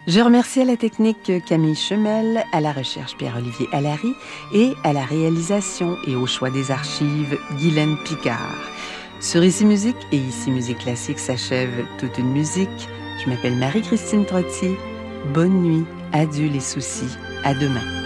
Je remercie à la technique Camille Chemel, à la recherche Pierre-Olivier Allary et à la réalisation et au choix des archives Guylaine Picard. Sur Ici Musique et Ici Musique Classique s'achève toute une musique. Je m'appelle Marie-Christine Trotti. Bonne nuit, adieu les soucis, à demain.